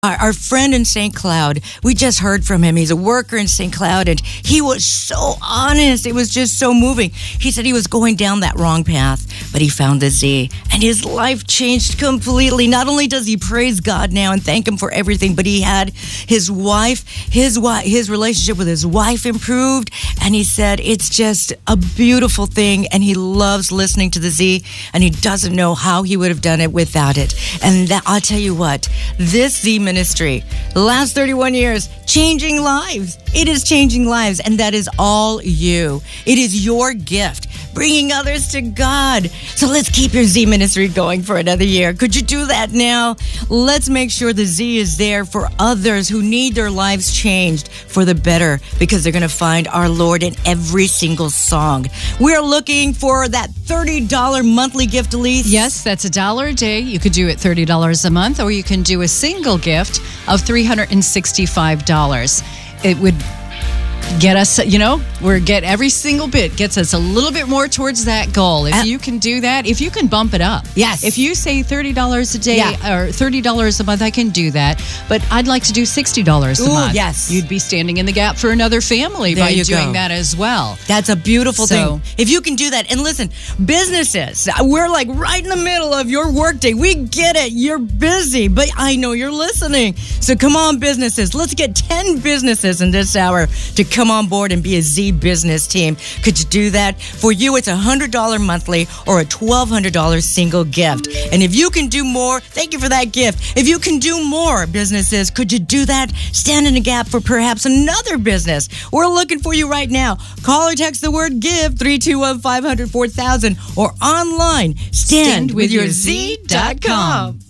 Our friend in St. Cloud, we just heard from him. He's a worker in St. Cloud, and he was so honest. It was just so moving. He said he was going down that wrong path, but he found the Z, and his life changed completely. Not only does he praise God now and thank him for everything, but he had his relationship with his wife improved, and he said it's just a beautiful thing, and he loves listening to the Z, and he doesn't know how he would have done it without it. And I'll tell you what, this Z ministry, the last 31 years, changing lives. It is changing lives, and that is all you. It is your gift, bringing others to God. So let's keep your Z ministry going for another year. Could you do that now? Let's make sure the Z is there for others who need their lives changed for the better, because they're going to find our Lord in every single song. We're looking for that $30 monthly gift, Elise. Yes, that's $1 a day. You could do it $30 a month, or you can do a single gift of $365. It would get us, every single bit gets us a little bit more towards that goal. If you can do that, if you can bump it up. Yes. If you say $30 a day or $30 a month, I can do that. But I'd like to do $60 a month. Yes. You'd be standing in the gap for another family by doing that as well. That's a beautiful thing. If you can do that. And listen, businesses, we're like right in the middle of your workday. We get it. You're busy, but I know you're listening. So come on, businesses. Let's get 10 businesses in this hour to come on board and be a Z business team. Could you do that? For you, it's $100 monthly or a $1,200 single gift. And if you can do more, thank you for that gift. If you can do more, businesses, could you do that? Stand in the gap for perhaps another business. We're looking for you right now. Call or text the word GIVE, 321-500-4000, or online, standwithyourz.com.